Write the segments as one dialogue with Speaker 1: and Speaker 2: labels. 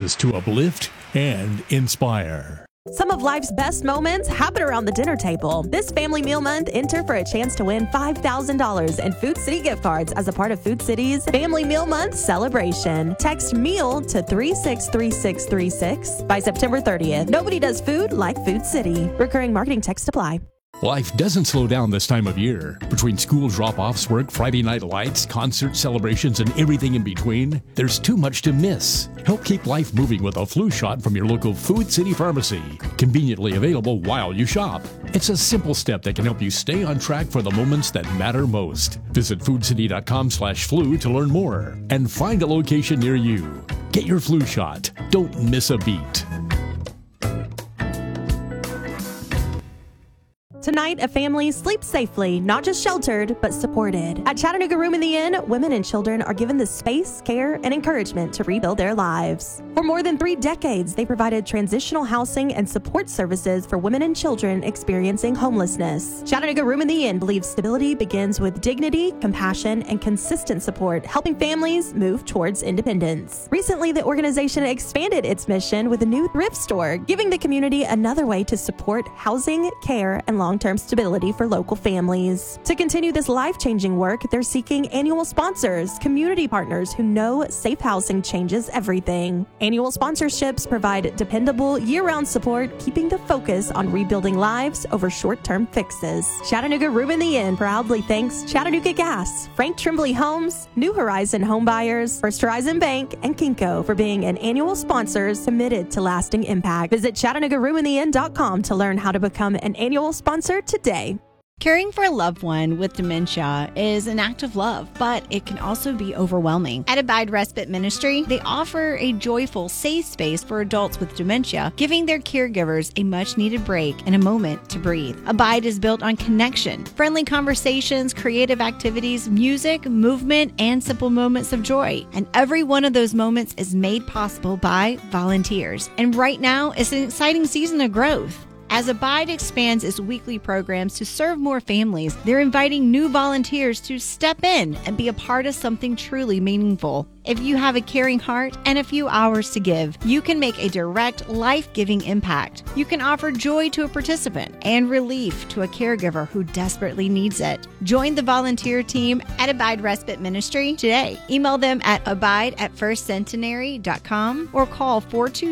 Speaker 1: promises to uplift and inspire.
Speaker 2: Some of life's best moments happen around the dinner table. This Family Meal Month, enter for a chance to win $5,000 in Food City gift cards as a part of Food City's Family Meal Month celebration. Text MEAL to 363636 by September 30th. Nobody does food like Food City. Recurring marketing text apply.
Speaker 1: Life doesn't slow down this time of year. Between school drop-offs, work, Friday night lights, concert celebrations, and everything in between, there's too much to miss. Help keep life moving with a flu shot from your local Food City pharmacy. Conveniently available while you shop. It's a simple step that can help you stay on track for the moments that matter most. Visit foodcity.com/flu to learn more and find a location near you. Get your flu shot. Don't miss a beat.
Speaker 2: Tonight, a family sleeps safely, not just sheltered, but supported. At Chattanooga Room in the Inn, women and children are given the space, care, and encouragement to rebuild their lives. For more than 3 decades, they provided transitional housing and support services for women and children experiencing homelessness. Chattanooga Room in the Inn believes stability begins with dignity, compassion, and consistent support, helping families move towards independence. Recently, the organization expanded its mission with a new thrift store, giving the community another way to support housing, care, and long-term stability for local families. To continue this life-changing work, they're seeking annual sponsors, community partners who know safe housing changes everything. Annual sponsorships provide dependable, year-round support, keeping the focus on rebuilding lives over short-term fixes. Chattanooga Room in the Inn proudly thanks Chattanooga Gas, Frank Tremblay Homes, New Horizon Home Buyers, First Horizon Bank, and Kinko for being an annual sponsors committed to lasting impact. Visit ChattanoogaRoomInTheInn.com to learn how to become an annual sponsor today.
Speaker 3: Caring for a loved one with dementia is an act of love, but it can also be overwhelming. At Abide Respite Ministry, they offer a joyful, safe space for adults with dementia, giving their caregivers a much-needed break and a moment to breathe. Abide is built on connection, friendly conversations, creative activities, music, movement, and simple moments of joy. And every one of those moments is made possible by volunteers. And right now, it's an exciting season of growth. As Abide expands its weekly programs to serve more families, they're inviting new volunteers to step in and be a part of something truly meaningful. If you have a caring heart and a few hours to give, you can make a direct, life-giving impact. You can offer joy to a participant and relief to a caregiver who desperately needs it. Join the volunteer team at Abide Respite Ministry today. Email them at abide@firstcentenary.com or call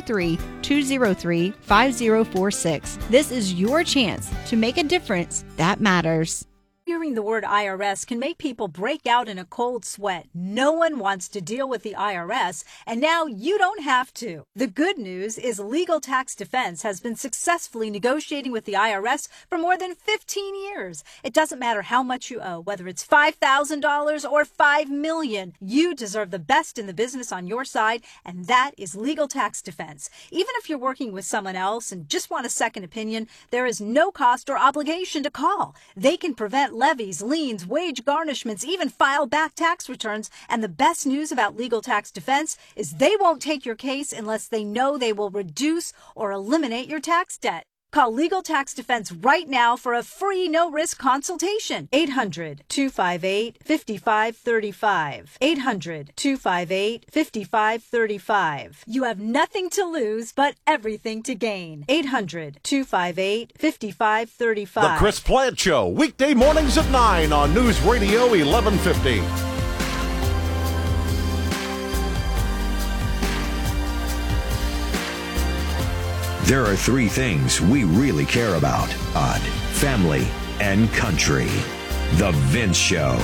Speaker 3: 423-203-5046. This is your chance to make a difference that matters.
Speaker 4: Hearing the word IRS can make people break out in a cold sweat. No one wants to deal with the IRS, and now you don't have to. The good news is Legal Tax Defense has been successfully negotiating with the IRS for more than 15 years. It doesn't matter how much you owe, whether it's $5,000 or $5 million. You deserve the best in the business on your side, and that is Legal Tax Defense. Even if you're working with someone else and just want a second opinion, there is no cost or obligation to call. They can prevent levies, liens, wage garnishments, even file back tax returns. And the best news about Legal Tax Defense is they won't take your case unless they know they will reduce or eliminate your tax debt. Call Legal Tax Defense right now for a free no-risk consultation. 800-258-5535. 800-258-5535. You have nothing to lose but everything to gain. 800-258-5535.
Speaker 5: The Chris Plant Show, weekday mornings at 9 on News Radio 1150.
Speaker 6: There are 3 things we really care about: God, family, and country. The Vince Show.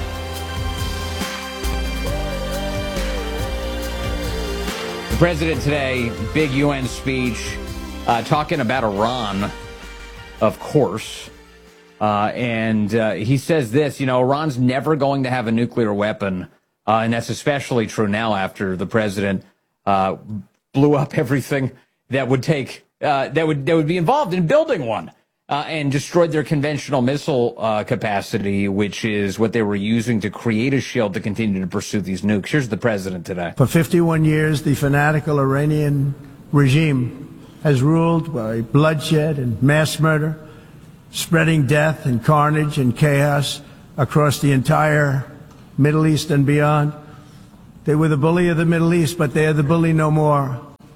Speaker 7: The president today, big UN speech, talking about Iran, of course. And he says this, Iran's never going to have a nuclear weapon. And that's especially true now after the president blew up everything that would take that would be involved in building one, and destroyed their conventional missile capacity, which is what they were using to create a shield to continue to pursue these nukes. Here's the president today.
Speaker 8: For 51 years, the fanatical Iranian regime has ruled by bloodshed and mass murder, spreading death and carnage and chaos across the entire Middle East and beyond. They were the bully of the Middle East, but they are the bully no more.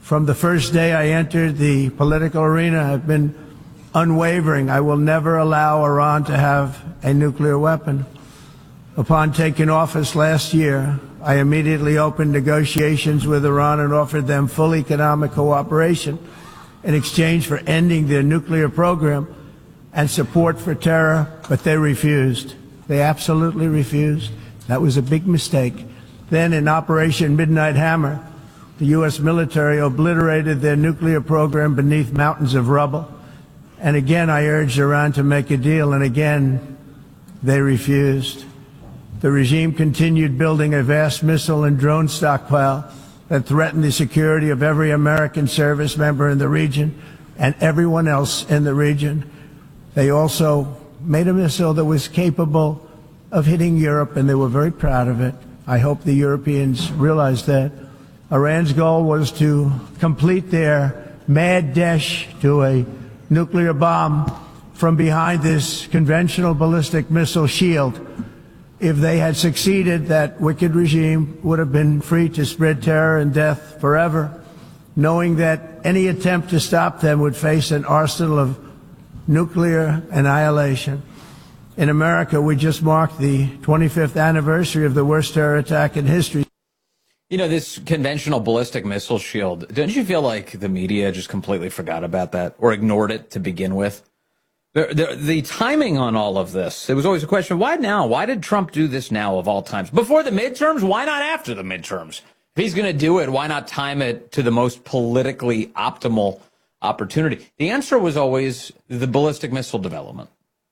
Speaker 8: From the first day I entered the political arena, I've been unwavering. I will never allow Iran to have a nuclear weapon. Upon taking office last year, I immediately opened negotiations with Iran and offered them full economic cooperation in exchange for ending their nuclear program and support for terror, but they refused. They absolutely refused. That was a big mistake. Then in Operation Midnight Hammer, the U.S. military obliterated their nuclear program beneath mountains of rubble. And again, I urged Iran to make a deal, and again, they refused. The regime continued building a vast missile and drone stockpile that threatened the security of every American service member in the region and everyone else in the region. They also made a missile that was capable of hitting Europe, and they were very proud of it. I hope the Europeans realize that. Iran's goal was to complete their mad dash to a nuclear bomb from behind this conventional ballistic missile shield. If they had succeeded, that wicked regime would have been free to spread terror and death forever, knowing that any attempt to stop them would face an arsenal of nuclear annihilation. In America, we just marked the 25th anniversary of the worst terror attack in history.
Speaker 7: You know, this conventional ballistic missile shield, don't you feel like the media just completely forgot about that or ignored it to begin with? The timing on all of this, it was always a question, why now? Why did Trump do this now of all times? Before the midterms? Why not after the midterms? If he's going to do it, why not time it to the most politically optimal opportunity? The answer was always the ballistic missile development.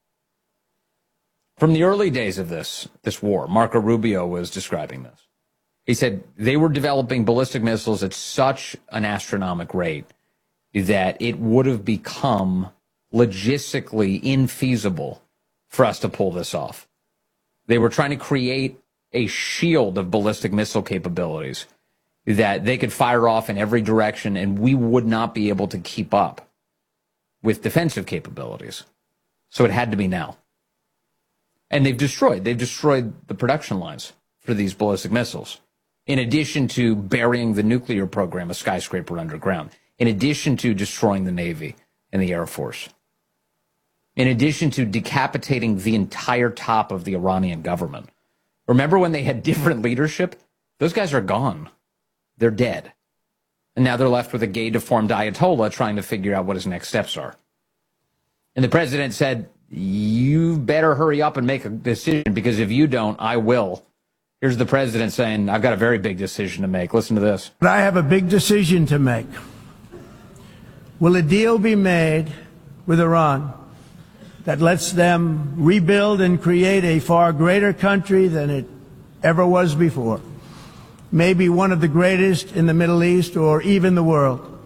Speaker 7: From the early days of this war, Marco Rubio was describing this. He said they were developing ballistic missiles at such an astronomical rate that it would have become logistically infeasible for us to pull this off. They were trying to create a shield of ballistic missile capabilities that they could fire off in every direction, and we would not be able to keep up with defensive capabilities. So it had to be now. And they've destroyed the production lines for these ballistic missiles. In addition to burying the nuclear program, a skyscraper underground, in addition to destroying the Navy and the Air Force, in addition to decapitating the entire top of the Iranian government. Remember when they had different leadership? Those guys are gone. They're dead. And now they're left with a gay, deformed Ayatollah trying to figure out what his next steps are. And the president said, you better hurry up and make a decision, because if you don't, I will. Here's the president saying, I've got a very big decision to make. Listen to this.
Speaker 8: But I have a big decision to make. Will a deal be made with Iran that lets them rebuild and create a far greater country than it ever was before? Maybe one of the greatest in the Middle East or even the world?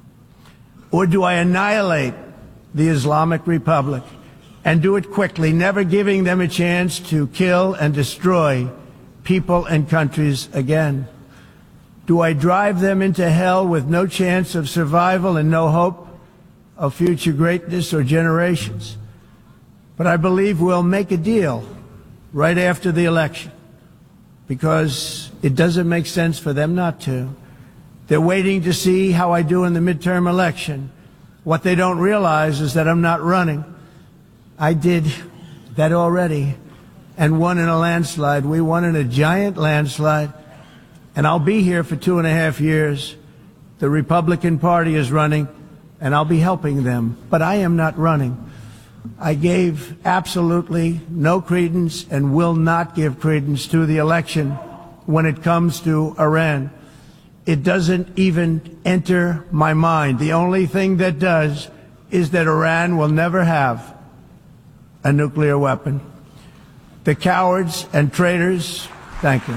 Speaker 8: Or do I annihilate the Islamic Republic and do it quickly, never giving them a chance to kill and destroy people and countries again? Do I drive them into hell with no chance of survival and no hope of future greatness or generations? But I believe we'll make a deal right after the election, because it doesn't make sense for them not to. They're waiting to see how I do in the midterm election. What they don't realize is that I'm not running. I did that already and won in a landslide. We won in a giant landslide, and I'll be here for 2.5 years. The Republican Party is running, and I'll be helping them, but I am not running. I gave absolutely no credence and will not give credence to the election when it comes to Iran. It doesn't even enter my mind. The only thing that does is that Iran will never have a nuclear weapon. The cowards and traitors, thank you.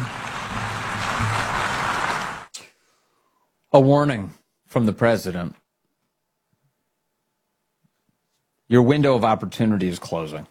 Speaker 7: A warning from the president. Your window of opportunity is closing.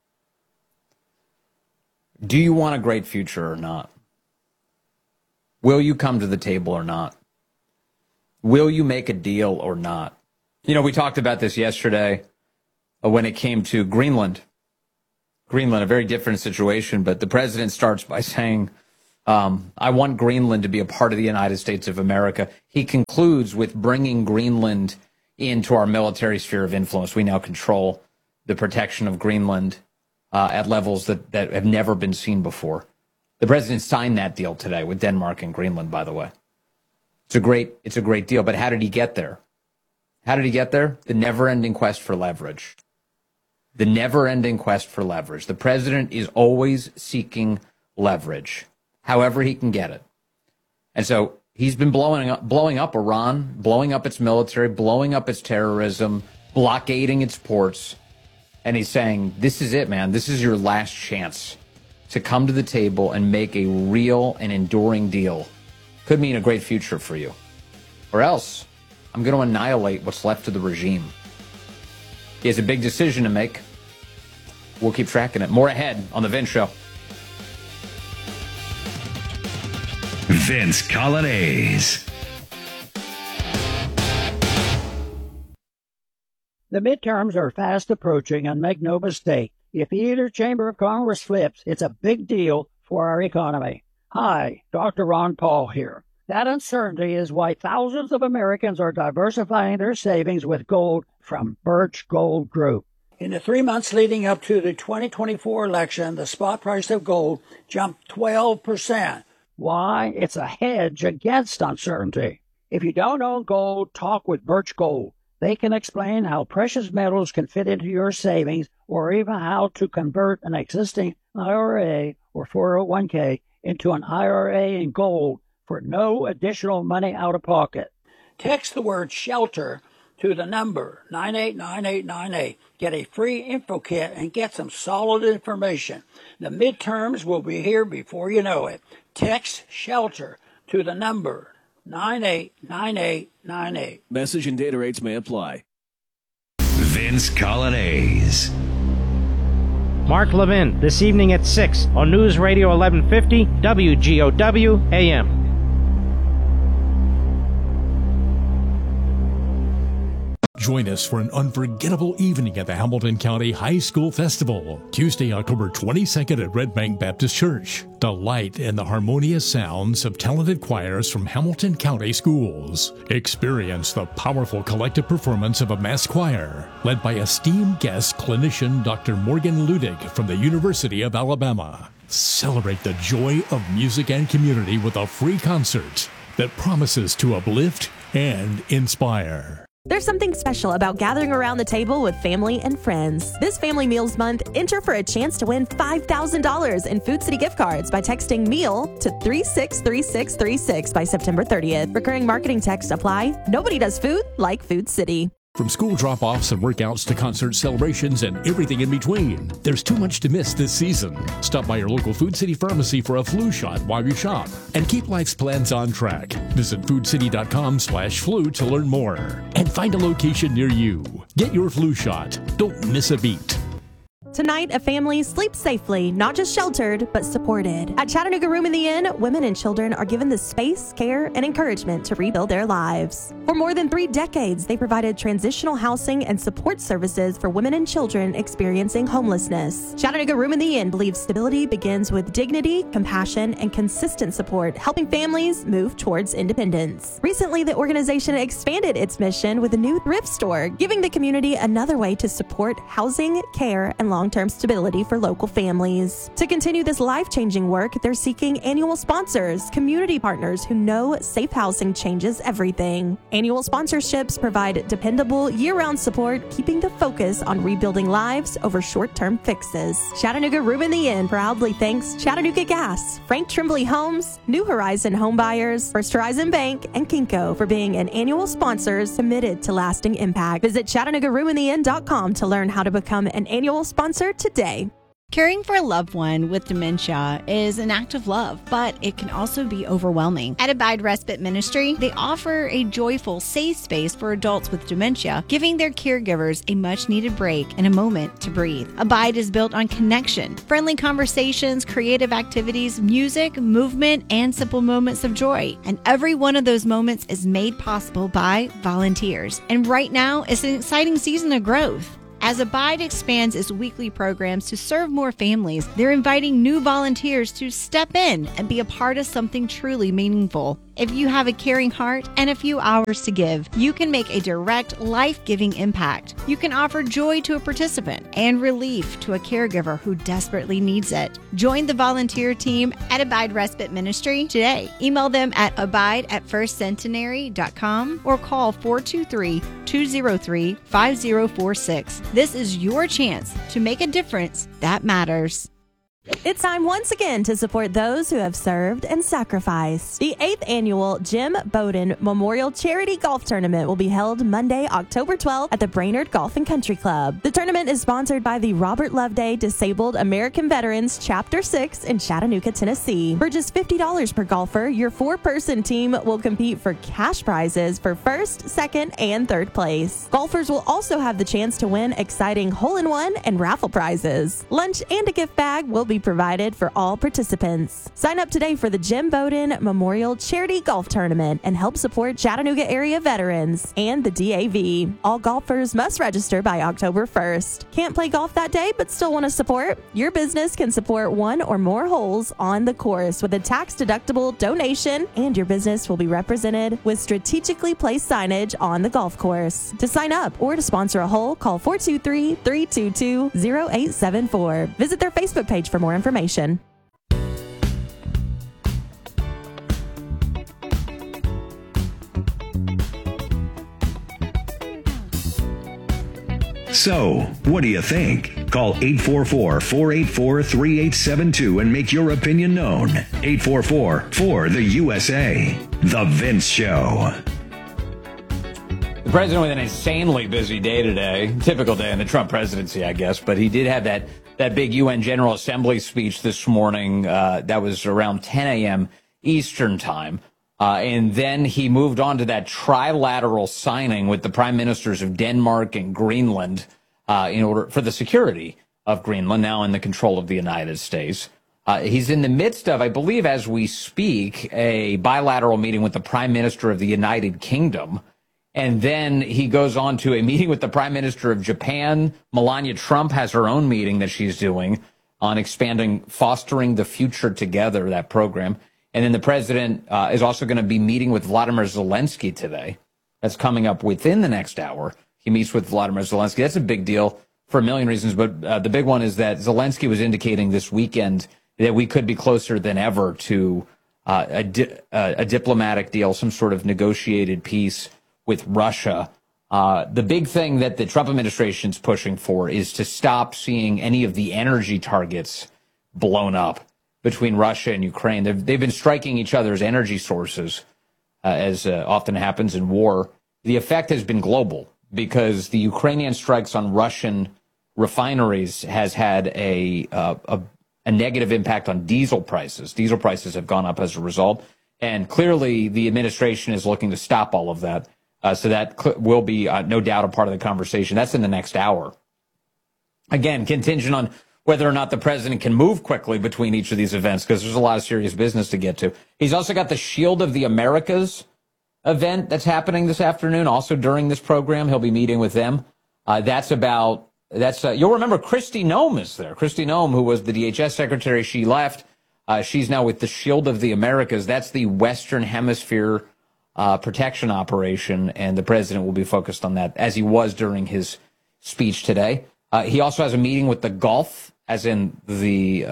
Speaker 7: Do you want a great future or not? Will you come to the table or not? Will you make a deal or not? You know, we talked about this yesterday when it came to Greenland. Greenland, a very different situation, but the president starts by saying, I want Greenland to be a part of the United States of America. He concludes with bringing Greenland into our military sphere of influence. We now control the protection of Greenland at levels that have never been seen before. The president signed that deal today with Denmark and Greenland, by the way. It's a great deal, but how did he get there? How did he get there? The never-ending quest for leverage. The never-ending quest for leverage. The president is always seeking leverage, however he can get it. And so he's been blowing up Iran, blowing up its military, blowing up its terrorism, blockading its ports. And he's saying, this is it, man. This is your last chance to come to the table and make a real and enduring deal. Could mean a great future for you. Or else, I'm going to annihilate what's left of the regime. He has a big decision to make. We'll keep tracking it. More ahead on The Vince Show.
Speaker 6: Vince Coglianese.
Speaker 9: The midterms are fast approaching, and make no mistake, if either chamber of Congress flips, it's a big deal for our economy. Hi, Dr. Ron Paul here. That uncertainty is why thousands of Americans are diversifying their savings with gold from Birch Gold Group. In the 3 months leading up to the 2024 election, the spot price of gold jumped 12%. Why? It's a hedge against uncertainty. If you don't own gold, talk with Birch Gold. They can explain how precious metals can fit into your savings, or even how to convert an existing IRA or 401k into an IRA in gold for no additional money out of pocket. Text the word SHELTER to the number 989898. Get a free info kit and get some solid information. The midterms will be here before you know it. Text SHELTER to the number 989898.
Speaker 10: Message and data rates may apply.
Speaker 6: Vince Coglianese.
Speaker 11: Mark Levin, this evening at 6 on News Radio 1150 WGOW AM.
Speaker 1: Join us for an unforgettable evening at the Hamilton County High School Festival, Tuesday, October 22nd at Red Bank Baptist Church. Delight in the harmonious sounds of talented choirs from Hamilton County schools. Experience the powerful collective performance of a mass choir, led by esteemed guest clinician Dr. Morgan Ludig from the University of Alabama. Celebrate the joy of music and community with a free concert that promises to uplift and inspire.
Speaker 2: There's something special about gathering around the table with family and friends. This Family Meals Month, enter for a chance to win $5,000 in Food City gift cards by texting MEAL to 363636 by September 30th. Recurring marketing text apply. Nobody does food like Food City.
Speaker 1: From school drop-offs and workouts to concert celebrations and everything in between, there's too much to miss this season. Stop by your local Food City pharmacy for a flu shot while you shop and keep life's plans on track. Visit foodcity.com/flu to learn more and find a location near you. Get your flu shot. Don't miss a beat.
Speaker 2: Tonight, a family sleeps safely, not just sheltered, but supported. At Chattanooga Room in the Inn, women and children are given the space, care, and encouragement to rebuild their lives. For more than 3 decades, they provided transitional housing and support services for women and children experiencing homelessness. Chattanooga Room in the Inn believes stability begins with dignity, compassion, and consistent support, helping families move towards independence. Recently, the organization expanded its mission with a new thrift store, giving the community another way to support housing, care, and long-term stability for local families. To continue this life-changing work, they're seeking annual sponsors, community partners who know safe housing changes everything. Annual sponsorships provide dependable year-round support, keeping the focus on rebuilding lives over short-term fixes. Chattanooga Room in the Inn proudly thanks Chattanooga Gas, Frank Tremblay Homes, New Horizon Home Buyers, First Horizon Bank, and Kinko for being an annual sponsors committed to lasting impact. Visit ChattanoogaRoomInTheInn.com to learn how to become an annual sponsor today.
Speaker 3: Caring for a loved one with dementia is an act of love, but it can also be overwhelming. At Abide Respite Ministry, they offer a joyful, safe space for adults with dementia, giving their caregivers a much-needed break and a moment to breathe. Abide is built on connection, friendly conversations, creative activities, music, movement, and simple moments of joy. And every one of those moments is made possible by volunteers. And right now is an exciting season of growth. As Abide expands its weekly programs to serve more families, they're inviting new volunteers to step in and be a part of something truly meaningful. If you have a caring heart and a few hours to give, you can make a direct, life-giving impact. You can offer joy to a participant and relief to a caregiver who desperately needs it. Join the volunteer team at Abide Respite Ministry today. Email them at abide@firstcentenary.com or call 423-203-5046. This is your chance to make a difference that matters.
Speaker 2: It's time once again to support those who have served and sacrificed. The 8th annual Jim Bowden Memorial Charity Golf Tournament will be held Monday, October 12th at the Brainerd Golf and Country Club. The tournament is sponsored by the Robert Loveday Disabled American Veterans Chapter 6 in Chattanooga, Tennessee. For just $50 per golfer, your 4-person team will compete for cash prizes for first, second, and third place. Golfers will also have the chance to win exciting hole-in-one and raffle prizes. Lunch and a gift bag will be provided for all participants. Sign up today for the Jim Bowden Memorial Charity Golf Tournament and help support Chattanooga area veterans and the DAV. All golfers must register by October 1st. Can't play golf that day but still want to support? Your business can support one or more holes on the course with a tax-deductible donation, and your business will be represented with strategically placed signage on the golf course. To sign up or to sponsor a hole, call 423-322-0874. Visit their Facebook page for more information.
Speaker 6: So, what do you think? Call 844-484-3872 and make your opinion known. 844-4-THE-USA. The Vince Show.
Speaker 7: The president with an insanely busy day today. Typical day in the Trump presidency, I guess. But he did have that big UN General Assembly speech this morning. That was around 10 a.m. Eastern time. And then he moved on to that trilateral signing with the prime ministers of Denmark and Greenland in order for the security of Greenland, now in the control of the United States. He's in the midst of, I believe as we speak, a bilateral meeting with the prime minister of the United Kingdom. And then he goes on to a meeting with the prime minister of Japan. Melania Trump has her own meeting that she's doing on expanding Fostering the Future Together, that program. And then the president is also going to be meeting with Vladimir Zelensky today. That's coming up within the next hour. He meets with Vladimir Zelensky. That's a big deal for a million reasons. But the big one is that Zelensky was indicating this weekend that we could be closer than ever to a diplomatic deal, some sort of negotiated peace with Russia. The big thing that the Trump administration is pushing for is to stop seeing any of the energy targets blown up between Russia and Ukraine. They've been striking each other's energy sources, as often happens in war. The effect has been global because the Ukrainian strikes on Russian refineries has had a negative impact on diesel prices. Diesel prices have gone up as a result. And clearly the administration is looking to stop all of that. So that will be no doubt a part of the conversation. That's in the next hour. Again, contingent on whether or not the president can move quickly between each of these events, because there's a lot of serious business to get to. He's also got the Shield of the Americas event that's happening this afternoon. Also during this program, he'll be meeting with them. You'll remember Kristi Noem is there. Kristi Noem, who was the DHS secretary, she left. She's now with the Shield of the Americas. That's the Western Hemisphere protection operation, and the president will be focused on that, as he was during his speech today. He also has a meeting with the Gulf, as in the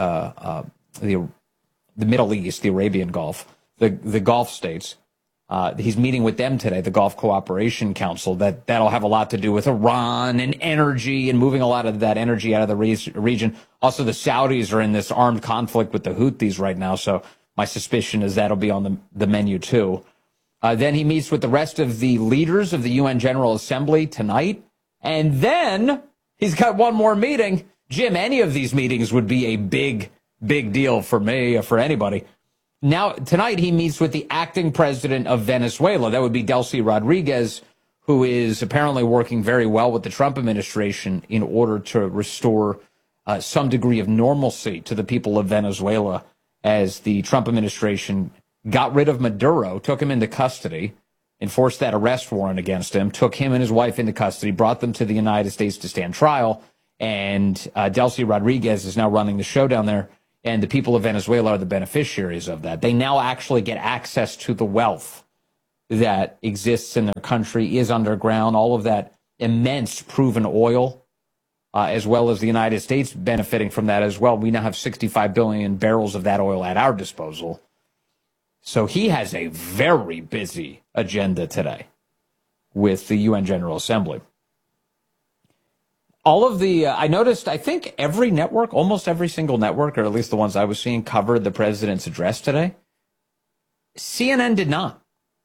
Speaker 7: Middle East, the Arabian Gulf, the Gulf states. He's meeting with them today, the Gulf Cooperation Council. That'll have a lot to do with Iran and energy and moving a lot of that energy out of the region. Also, the Saudis are in this armed conflict with the Houthis right now, so my suspicion is that'll be on the menu too. Then he meets with the rest of the leaders of the UN General Assembly tonight. And then he's got one more meeting. Jim, any of these meetings would be a big deal for me or for anybody. Now, tonight he meets with the acting president of Venezuela. That would be Delcy Rodriguez, who is apparently working very well with the Trump administration in order to restore some degree of normalcy to the people of Venezuela, as the Trump administration got rid of Maduro, took him into custody, enforced that arrest warrant against him, took him and his wife into custody, brought them to the United States to stand trial, and Delcy Rodriguez is now running the show down there, and the people of Venezuela are the beneficiaries of that. They now actually get access to the wealth that exists in their country, is underground, all of that immense proven oil, as well as the United States benefiting from that as well. We now have 65 billion barrels of that oil at our disposal. So he has a very busy agenda today with the UN General Assembly. All of the, I noticed, I think every network, almost every single network, or at least the ones I was seeing, covered the president's address today. CNN did not.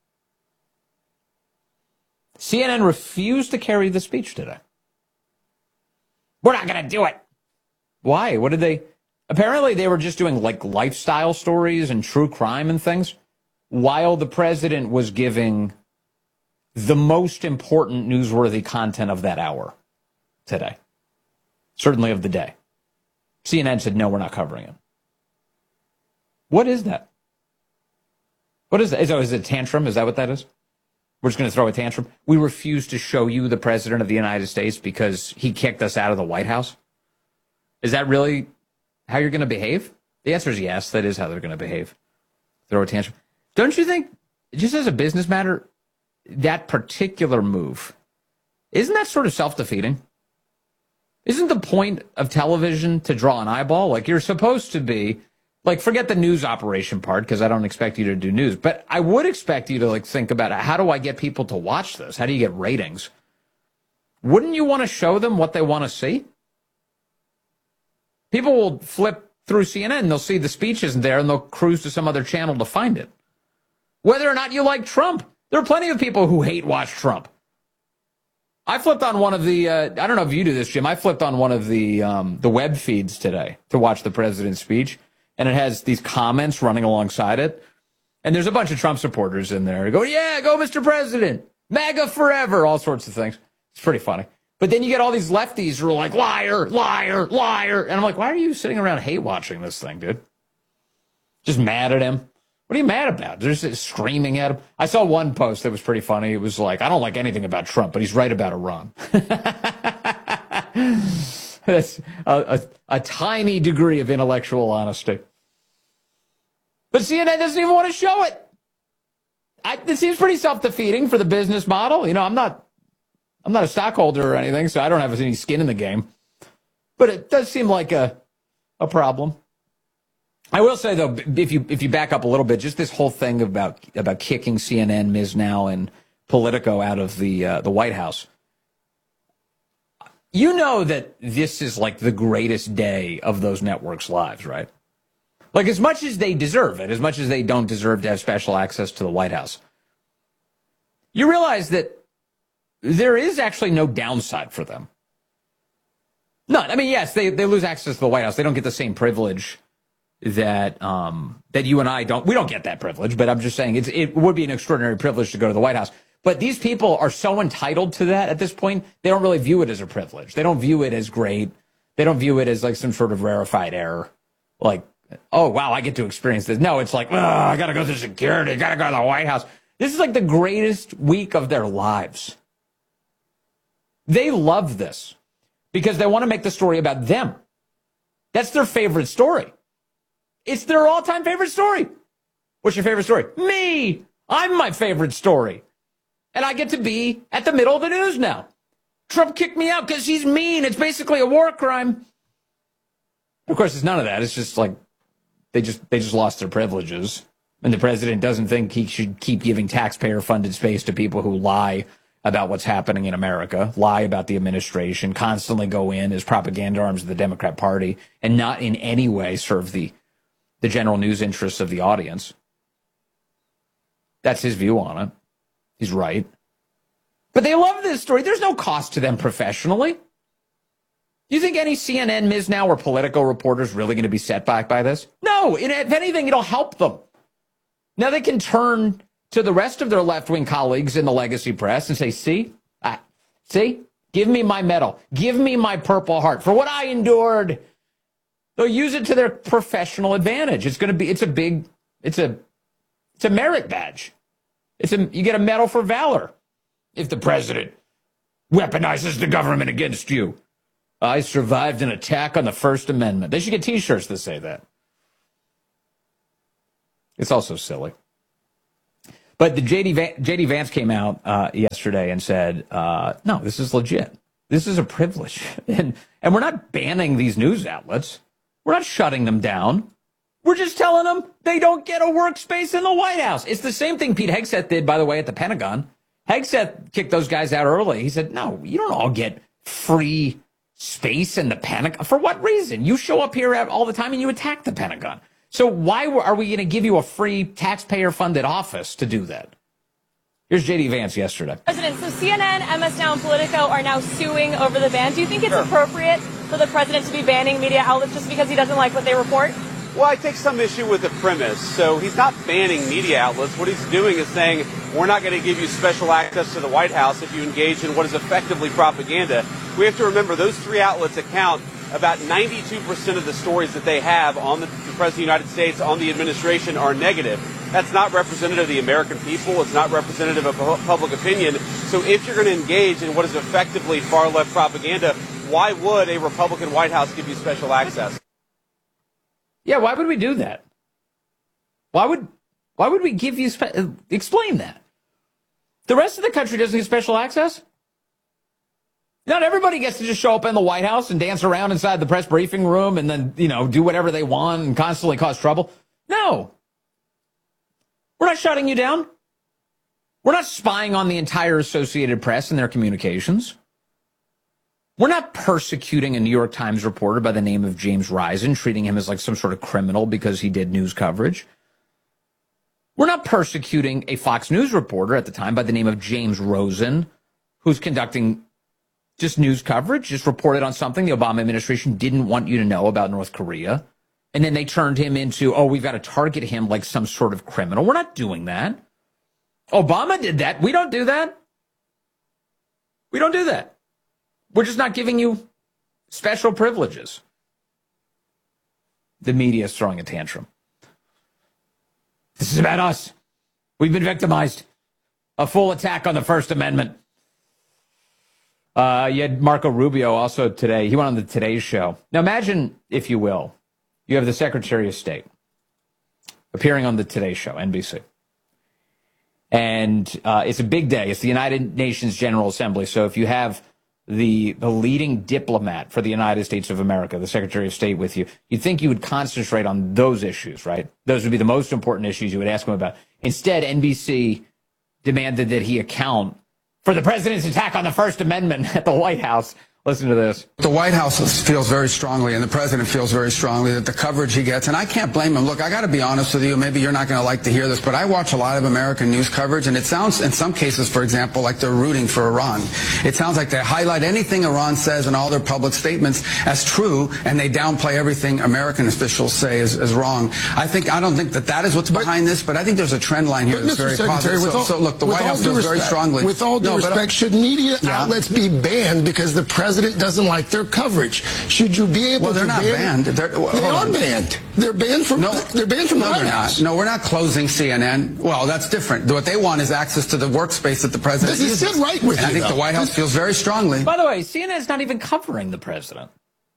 Speaker 7: CNN refused to carry the speech today. We're not going to do it. Why? What did they? Apparently they were just doing like lifestyle stories and true crime and things, while the president was giving the most important newsworthy content of that hour today. Certainly of the day. CNN said, no, we're not covering it. What is that? What is that? Is it a tantrum? Is that what that is? We're just going to throw a tantrum. We refuse to show you the president of the United States because he kicked us out of the White House. Is that really how you're going to behave? The answer is yes. That is how they're going to behave. Throw a tantrum. Don't you think, just as a business matter, that particular move, isn't that sort of self-defeating? Isn't the point of television to draw an eyeball? Like, you're supposed to be, like, forget the news operation part, because I don't expect you to do news, but I would expect you to, like, think about how do I get people to watch this? How do you get ratings? Wouldn't you want to show them what they want to see? People will flip through CNN and they'll see the speech isn't there and they'll cruise to some other channel to find it. Whether or not you like Trump, there are plenty of people who hate watch Trump. I flipped on one of the, I don't know if you do this, Jim. I flipped on one of the web feeds today to watch the president's speech, and it has these comments running alongside it. And there's a bunch of Trump supporters in there. Go, yeah, go Mr. President, MAGA forever, all sorts of things. It's pretty funny. But then you get all these lefties who are like, liar, liar, liar. And I'm like, why are you sitting around hate watching this thing, dude? Just mad at him. What are you mad about? They're just screaming at him. I saw one post that was pretty funny. It was like, I don't like anything about Trump, but he's right about Iran. That's a tiny degree of intellectual honesty. But CNN doesn't even want to show it. It seems pretty self-defeating for the business model. You know, I'm not a stockholder or anything, so I don't have any skin in the game. But it does seem like a problem. I will say, though, if you back up a little bit, just this whole thing about kicking CNN, Miznow, and Politico out of the White House. You know that this is like the greatest day of those networks' lives, right? Like, as much as they deserve it, as much as they don't deserve to have special access to the White House, you realize that there is actually no downside for them. None. I mean, yes, they lose access to the White House. They don't get the same privilege that you and I don't. We don't get that privilege, but I'm just saying it would be an extraordinary privilege to go to the White House. But these people are so entitled to that at this point, they don't really view it as a privilege. They don't view it as great. They don't view it as like some sort of rarefied air. Like, oh, wow, I get to experience this. No, it's like, I got to go through security. Got to go to the White House. This is like the greatest week of their lives. They love this because they want to make the story about them. That's their favorite story. It's their all-time favorite story. What's your favorite story? Me. I'm my favorite story. And I get to be at the middle of the news now. Trump kicked me out because he's mean. It's basically a war crime. Of course, it's none of that. It's just like they just lost their privileges. And the president doesn't think he should keep giving taxpayer-funded space to people who lie about what's happening in America, lie about the administration, constantly go in as propaganda arms of the Democrat Party, and not in any way serve the general news interests of the audience. That's his view on it. He's right. But they love this story. There's no cost to them professionally. Do you think any CNN, Miznow, or Politico reporters really going to be set back by this? No. If anything, it'll help them. Now they can turn to the rest of their left-wing colleagues in the legacy press and say, see, give me my medal. Give me my Purple Heart for what I endured. They'll use it to their professional advantage. It's a merit badge. You get a medal for valor if the president weaponizes the government against you. I survived an attack on the First Amendment. They should get T-shirts that say that. It's also silly. But the J.D. Vance came out yesterday and said, no, this is legit. This is a privilege. And we're not banning these news outlets. We're not shutting them down. We're just telling them they don't get a workspace in the White House. It's the same thing Pete Hegseth did, by the way, at the Pentagon. Hegseth kicked those guys out early. He said, no, you don't all get free space in the Pentagon. For what reason? You show up here all the time and you attack the Pentagon. So why are we going to give you a free taxpayer-funded office to do that? Here's J.D. Vance yesterday.
Speaker 12: President, so CNN, MS Now, and Politico are now suing over the ban. Do you think it's appropriate for the president to be banning media outlets just because he doesn't like what they report?
Speaker 13: Well, I take some issue with the premise. So he's not banning media outlets. What he's doing is saying, we're not going to give you special access to the White House if you engage in what is effectively propaganda. We have to remember those three outlets account about 92% of the stories that they have on the President of the United States, on the administration, are negative. That's not representative of the American people. It's not representative of public opinion. So if you're going to engage in what is effectively far-left propaganda, why would a Republican White House give you special access?
Speaker 7: Yeah, why would we do that? Why would we give you explain that? The rest of the country doesn't get special access? Not everybody gets to just show up in the White House and dance around inside the press briefing room and then, do whatever they want and constantly cause trouble. No. We're not shutting you down. We're not spying on the entire Associated Press and their communications. We're not persecuting a New York Times reporter by the name of James Risen, treating him as like some sort of criminal because he did news coverage. We're not persecuting a Fox News reporter at the time by the name of James Rosen, who's conducting just news coverage, just reported on something the Obama administration didn't want you to know about North Korea. And then they turned him into, we've got to target him like some sort of criminal. We're not doing that. Obama did that. We don't do that. We don't do that. We're just not giving you special privileges. The media is throwing a tantrum. This is about us. We've been victimized. A full attack on the First Amendment. You had Marco Rubio also today. He went on the Today Show. Now imagine, if you will, you have the Secretary of State appearing on the Today Show, NBC. And it's a big day. It's the United Nations General Assembly. So if you have the leading diplomat for the United States of America, the Secretary of State with you, you'd think you would concentrate on those issues, right? Those would be the most important issues you would ask him about. Instead, NBC demanded that he account for the president's attack on the First Amendment at the White House. Listen to this.
Speaker 14: The White House feels very strongly, and the president feels very strongly, that the coverage he gets, and I can't blame him. Look, I got to be honest with you. Maybe you're not going to like to hear this, but I watch a lot of American news coverage, and it sounds, in some cases, for example, like they're rooting for Iran. It sounds like they highlight anything Iran says in all their public statements as true, and they downplay everything American officials say is wrong. I don't think that is what's behind this, but I think there's a trend line here that's very positive. So look, the White House feels very strongly.
Speaker 15: With all due respect, should media outlets be banned because the president doesn't like their coverage? Should you be able to ban?
Speaker 14: Well, they're not banned.
Speaker 15: They are banned. They're banned from the White House.
Speaker 14: No, we're not closing CNN. Well, that's different. What they want is access to the workspace that the president uses.
Speaker 15: This is right with you,
Speaker 14: I think the White House feels very strongly.
Speaker 7: By the way, CNN's not even covering the president.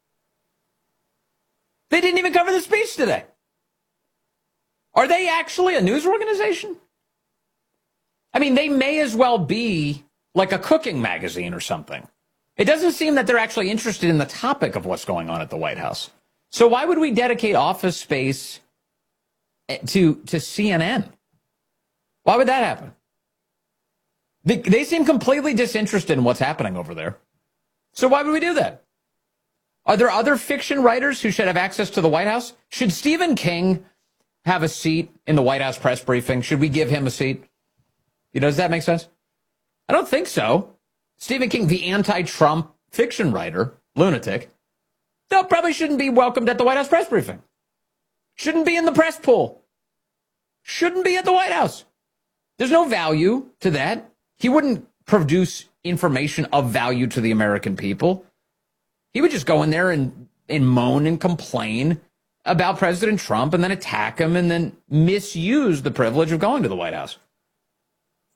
Speaker 7: They didn't even cover the speech today. Are they actually a news organization? I mean, they may as well be like a cooking magazine or something. It doesn't seem that they're actually interested in the topic of what's going on at the White House. So why would we dedicate office space to CNN? Why would that happen? They seem completely disinterested in what's happening over there. So why would we do that? Are there other fiction writers who should have access to the White House? Should Stephen King have a seat in the White House press briefing? Should we give him a seat? Does that make sense? I don't think so. Stephen King, the anti-Trump fiction writer, lunatic, probably shouldn't be welcomed at the White House press briefing. Shouldn't be in the press pool. Shouldn't be at the White House. There's no value to that. He wouldn't produce information of value to the American people. He would just go in there and moan and complain about President Trump and then attack him and then misuse the privilege of going to the White House.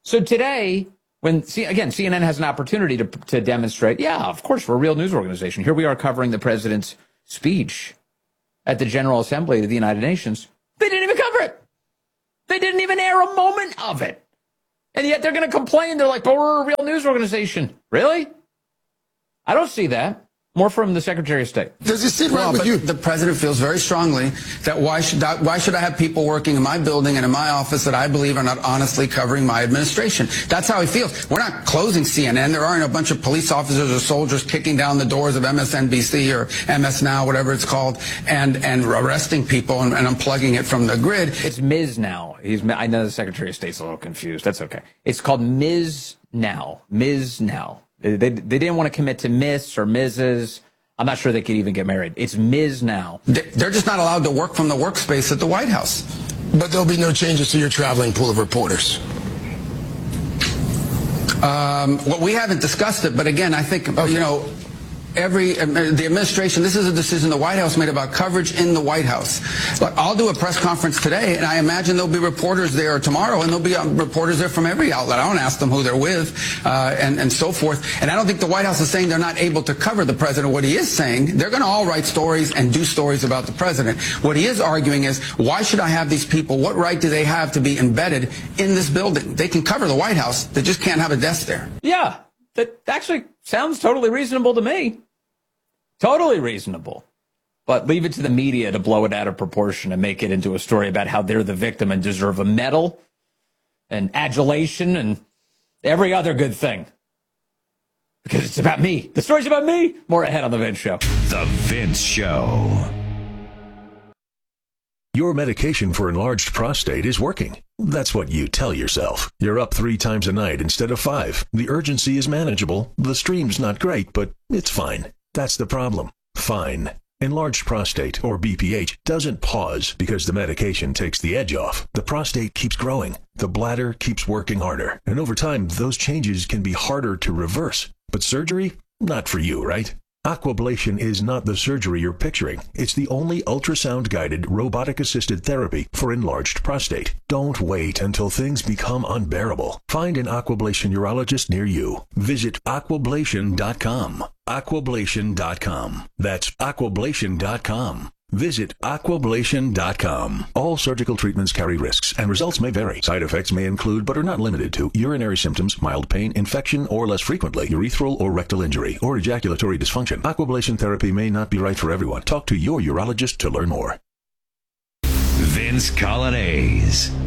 Speaker 7: So today, CNN has an opportunity to demonstrate, yeah, of course, we're a real news organization. Here we are covering the president's speech at the General Assembly of the United Nations. They didn't even cover it. They didn't even air a moment of it. And yet they're going to complain. They're like, but we're a real news organization. Really? I don't see that. More from the Secretary of State.
Speaker 15: Does it sit right with you?
Speaker 14: The president feels very strongly that why should I have people working in my building and in my office that I believe are not honestly covering my administration? That's how he feels. We're not closing CNN. There aren't a bunch of police officers or soldiers kicking down the doors of MSNBC or MS Now, whatever it's called, and arresting people and unplugging it from the grid.
Speaker 7: It's Ms. Now. I know the Secretary of State's a little confused. That's okay. It's called Ms. Now. Ms. Now. They didn't want to commit to Miss or Mrs. I'm not sure they could even get married. It's Ms. Now.
Speaker 14: They're just not allowed to work from the workspace at the White House.
Speaker 15: But there'll be no changes to your traveling pool of reporters.
Speaker 14: Well, we haven't discussed it, but again, I think, the administration, this is a decision the White House made about coverage in the White House. Look, I'll do a press conference today, and I imagine there'll be reporters there tomorrow, and there'll be reporters there from every outlet. I don't ask them who they're with, and so forth. And I don't think the White House is saying they're not able to cover the president. What he is saying, they're going to all write stories and do stories about the president. What he is arguing is, why should I have these people? What right do they have to be embedded in this building? They can cover the White House. They just can't have a desk there.
Speaker 7: Yeah, that actually sounds totally reasonable to me. Totally reasonable. But leave it to the media to blow it out of proportion and make it into a story about how they're the victim and deserve a medal and adulation and every other good thing. Because it's about me. The story's about me. More ahead on The Vince Show.
Speaker 6: The Vince Show.
Speaker 16: Your medication for enlarged prostate is working. That's what you tell yourself. You're up 3 times a night instead of 5. The urgency is manageable. The stream's not great, but it's fine. That's the problem. Fine. Enlarged prostate, or BPH, doesn't pause because the medication takes the edge off. The prostate keeps growing. The bladder keeps working harder. And over time, those changes can be harder to reverse. But surgery? Not for you, right? Aquablation is not the surgery you're picturing. It's the only ultrasound-guided, robotic-assisted therapy for enlarged prostate. Don't wait until things become unbearable. Find an Aquablation urologist near you. Visit aquablation.com. Aquablation.com. That's aquablation.com. Visit aquablation.com. All surgical treatments carry risks, and results may vary. Side effects may include, but are not limited to, urinary symptoms, mild pain, infection, or less frequently, urethral or rectal injury, or ejaculatory dysfunction. Aquablation therapy may not be right for everyone. Talk to your urologist to learn more.
Speaker 6: Vince Coglianese.